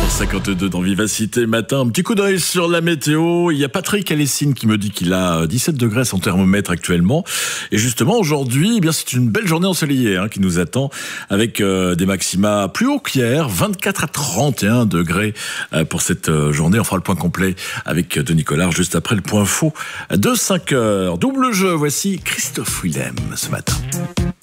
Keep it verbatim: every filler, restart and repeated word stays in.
cinquante-deux dans Vivacité Matin. Un petit coup d'œil sur la météo. Il y a Patrick Alessine qui me dit qu'il a dix-sept degrés à son thermomètre actuellement. Et justement, aujourd'hui, eh bien, c'est une belle journée ensoleillée hein, qui nous attend avec euh, des maxima plus haut qu'hier, vingt-quatre à trente et un degrés euh, pour cette euh, journée. On fera le point complet avec Denis Collard juste après le point faux de cinq heures. Double jeu, voici Christophe Willem ce matin.